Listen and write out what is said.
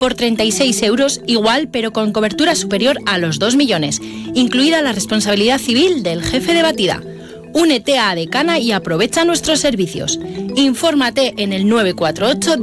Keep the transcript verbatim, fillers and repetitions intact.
por treinta y seis euros, igual pero con cobertura superior a los dos millones, incluida la responsabilidad civil del jefe de batida. Únete a Adecana y aprovecha nuestros servicios. Infórmate en el nueve cuatro ocho